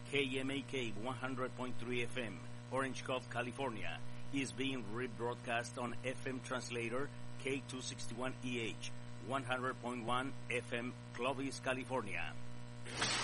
KMAK 100.3 FM, Orange Cove, California, is being rebroadcast on FM translator K261EH 100.1 FM, Clovis, California.